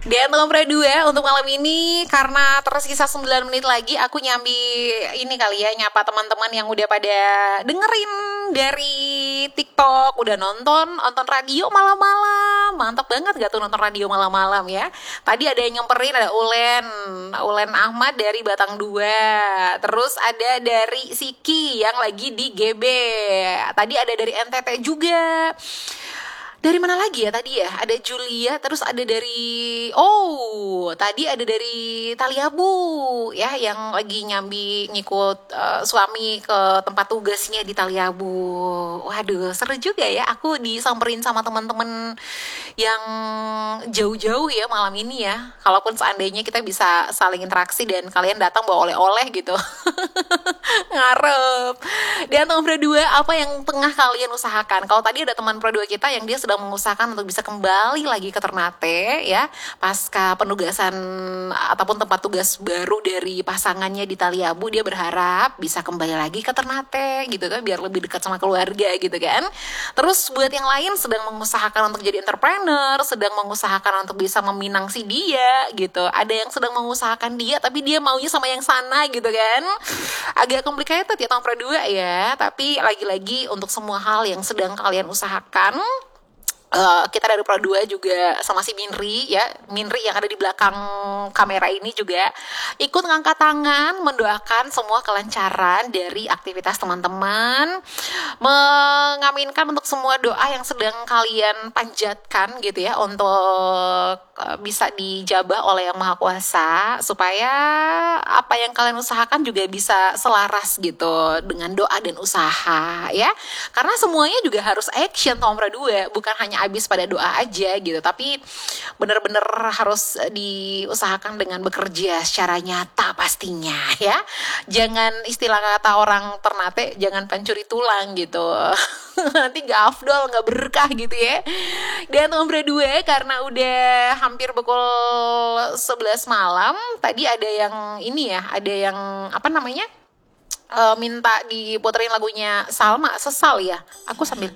Dan nomor 2 untuk malam ini, karena tersisa 9 menit lagi, aku nyambi ini kali ya, nyapa teman-teman yang udah pada dengerin dari TikTok, udah nonton radio malam-malam. Mantap banget gak tuh nonton radio malam-malam ya. Tadi ada yang nyamperin, ada Ulen Ahmad dari Batang 2. Terus ada dari Siki yang lagi di GB. Tadi ada dari NTT juga. Dari mana lagi ya tadi ya? Ada Julia, terus ada dari tadi ada dari Taliabu ya, yang lagi nyambi ngikut suami ke tempat tugasnya di Taliabu. Waduh, seru juga ya. Aku disamperin sama teman-teman yang jauh-jauh ya malam ini ya. Kalaupun seandainya kita bisa saling interaksi dan kalian datang bawa oleh-oleh gitu. Ngarep. Dan nomor 2, apa yang tengah kalian usahakan? Kalau tadi ada teman pro 2 kita yang dia sedang mengusahakan untuk bisa kembali lagi ke Ternate ya, pasca penugasan ataupun tempat tugas baru dari pasangannya di Taliabu, dia berharap bisa kembali lagi ke Ternate gitu kan, biar lebih dekat sama keluarga gitu kan. Terus buat yang lain sedang mengusahakan untuk jadi entrepreneur, sedang mengusahakan untuk bisa meminang si dia gitu. Ada yang sedang mengusahakan dia tapi dia maunya sama yang sana gitu kan. Agak complicated ya nomor 2 ya, tapi lagi-lagi untuk semua hal yang sedang kalian usahakan, kita dari Pro 2 juga sama si Minri ya, Minri yang ada di belakang kamera ini juga ikut ngangkat tangan mendoakan semua kelancaran dari aktivitas teman-teman, mengaminkan untuk semua doa yang sedang kalian panjatkan gitu ya, untuk bisa dijabah oleh Yang Maha Kuasa, supaya apa yang kalian usahakan juga bisa selaras gitu dengan doa dan usaha ya, karena semuanya juga harus action nomor 2, bukan hanya habis pada doa aja gitu, tapi benar-benar harus diusahakan dengan bekerja secara nyata pastinya ya. Jangan, istilah kata orang Ternate, jangan pencuri tulang gitu. Nanti gak afdol, gak berkah gitu ya. Dan nomor 2, karena udah hampir pukul 11 malam, tadi ada yang ini ya, ada yang apa namanya, minta diputerin lagunya Salma, Sesal ya. Aku sambil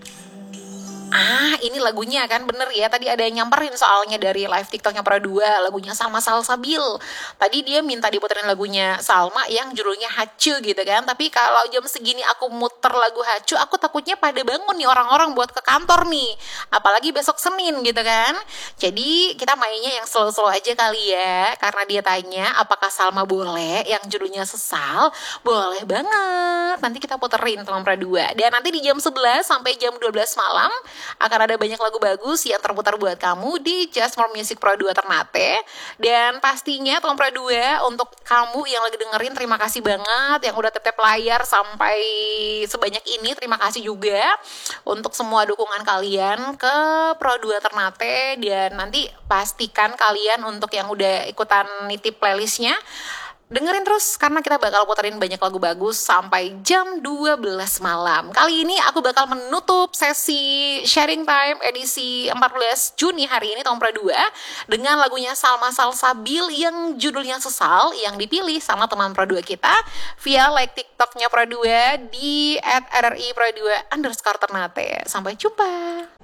ini lagunya kan, bener ya, tadi ada yang nyamperin soalnya dari live TikToknya Pro 2, lagunya Salma Salsabil. Tadi dia minta diputerin lagunya Salma yang judulnya Hacu gitu kan. Tapi kalau jam segini aku muter lagu Hacu, aku takutnya pada bangun nih orang-orang buat ke kantor nih, apalagi besok Senin gitu kan. Jadi kita mainnya yang slow-slow aja kali ya, karena dia tanya apakah Salma boleh yang judulnya Sesal. Boleh banget, nanti kita puterin teman Pro 2. Dan nanti di jam 11 sampai jam 12 malam akan ada banyak lagu bagus yang terputar buat kamu di Just More Music Pro 2 Ternate. Dan pastinya Tom Pro 2, untuk kamu yang lagi dengerin, terima kasih banget yang udah tetap layar sampai sebanyak ini. Terima kasih juga untuk semua dukungan kalian ke Pro 2 Ternate. Dan nanti pastikan kalian untuk yang udah ikutan nitip playlistnya, dengerin terus karena kita bakal puterin banyak lagu bagus sampai jam 12 malam. Kali ini aku bakal menutup sesi sharing time edisi 14 Juni hari ini tahun Pro 2 dengan lagunya Salma Salsabil yang judulnya Sesal, yang dipilih sama teman Pro 2 kita via like TikToknya Pro 2 di @rri Pro 2_Ternate. Sampai jumpa.